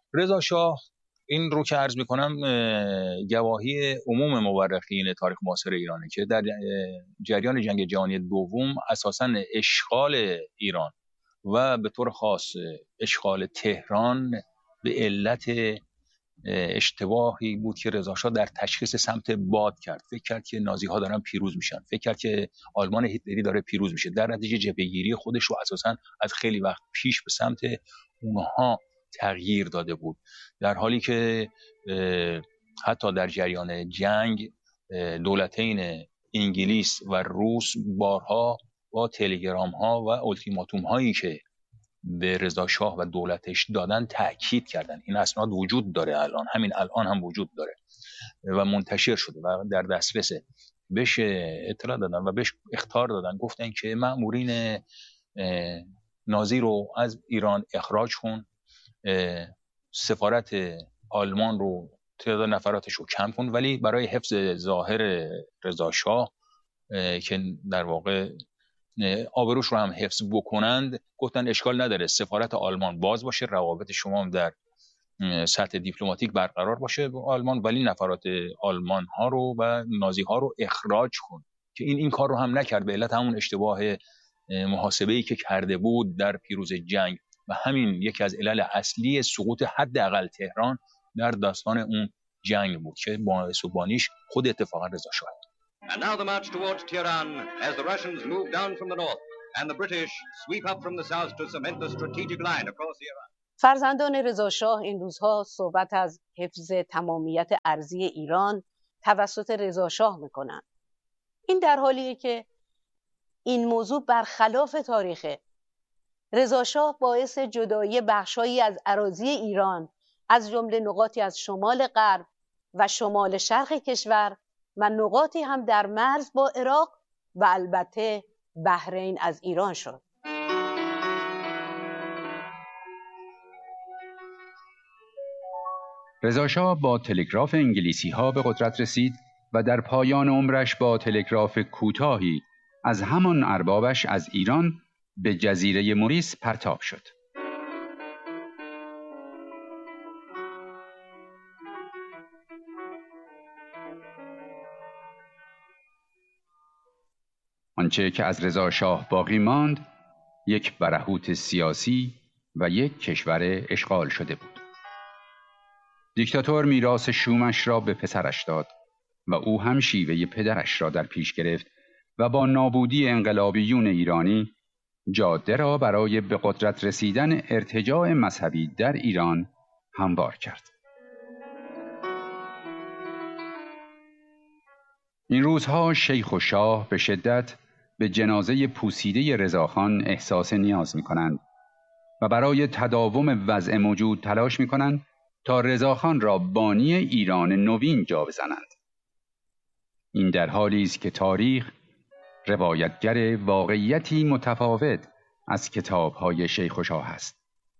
رضا شاه، این رو که عرض میکنم گواهی عموم مورخین تاریخ معاصر ایرانه که در جریان جنگ جهانی دوم اساساً اشغال ایران و به طور خاص اشغال تهران به علت اشتباهی بود که رضا شاه در تشخیص سمت باد کرد. فکر کرد که نازی ها دارن پیروز میشن، فکر کرد که آلمان هیتلری داره پیروز میشه، در نتیجه جبهه‌گیری خودش رو اساساً از خیلی وقت پیش به سمت اونها تغییر داده بود، در حالی که حتی در جریان جنگ دولتین انگلیس و روس بارها با تلگرام ها و اولتیماتوم هایی که به رضا شاه و دولتش دادن تأکید کردن. این اسناد وجود داره، الان همین الان هم وجود داره و منتشر شده و در دسترسه. بهش اطلاع دادن و بهش اخطار دادن، گفتن که مأمورین نازی رو از ایران اخراج کن، سفارت آلمان رو تعداد نفراتش رو کم کن، ولی برای حفظ ظاهر رضا شاه که در واقع آبروش رو هم حفظ بکنند، گفتن اشکال نداره سفارت آلمان باز باشه، روابط شما هم در سطح دیپلماتیک برقرار باشه با آلمان، ولی نفرات آلمان ها رو و نازی ها رو اخراج کن. که این کار رو هم نکرد به علت همون اشتباه محاسبه‌ای که کرده بود در پیروز جنگ و همین یکی از علل اصلی سقوط حداقل تهران در داستان اون جنگ بود که باعث و بانیش خود اتفاقا رضا شاه. And now the march towards Tehran as the Russians move down from the north and the British sweep up from the south to cement the strategic line across Iran. فرزندان رضا شاه این روزها صحبت از حفظ تمامیت ارضی ایران توسط رضا شاه میکنند. این در حالیه که این موضوع برخلاف تاریخه. رضا شاه باعث جدایی بخشایی از اراضی ایران از جمله نقاطی از شمال غرب و شمال شرق کشور و نقاطی هم در مرز با عراق و البته بحرین از ایران شد. رضا شاه با تلگراف انگلیسی ها به قدرت رسید و در پایان عمرش با تلگراف کوتاهی از همان اربابش از ایران به جزیره موریس پرتاب شد. آنچه که از رضا شاه باقی ماند یک برهوت سیاسی و یک کشور اشغال شده بود. دیکتاتور میراث شومش را به پسرش داد و او هم شیوه پدرش را در پیش گرفت و با نابودی انقلابیون ایرانی جاده را برای به قدرت رسیدن ارتجاع مذهبی در ایران هموار کرد. این روزها شیخ و شاه به شدت به جنازه پوسیده رضاخان احساس نیاز می‌کنند و برای تداوم وضع موجود تلاش می‌کنند تا رضاخان را بانی ایران نوین جا بزنند. این در حالی است که تاریخ روایتگر واقعیتی متفاوت از کتاب‌های شیخ و شاه است.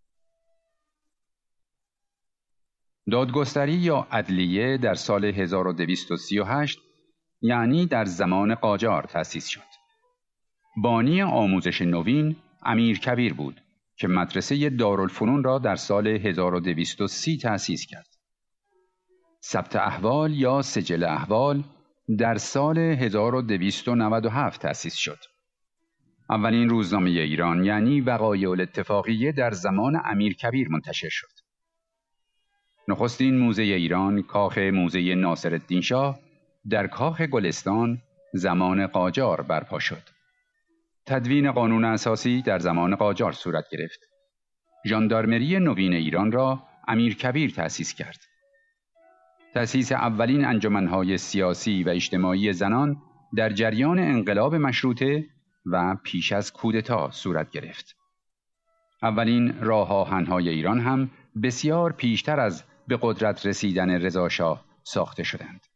دادگستری یا عدلیه در سال 1238 یعنی در زمان قاجار تأسیس شد. بانی آموزش نوین امیرکبیر بود که مدرسه دارالفنون را در سال 1230 تأسیس کرد. ثبت احوال یا سجل احوال در سال 1297 تأسیس شد. اولین روزنامه ایران یعنی وقایع الاتفاقیه در زمان امیرکبیر منتشر شد. نخستین موزه ایران، کاخ موزه ناصرالدین شاه در کاخ گلستان زمان قاجار برپا شد. تدوین قانون اساسی در زمان قاجار صورت گرفت. ژاندارمری نوین ایران را امیرکبیر تأسیس کرد. تأسیس اولین انجمن‌های سیاسی و اجتماعی زنان در جریان انقلاب مشروطه و پیش از کودتا صورت گرفت. اولین راه آهن‌های ایران هم بسیار پیشتر از به قدرت رسیدن رضا شاه ساخته شدند.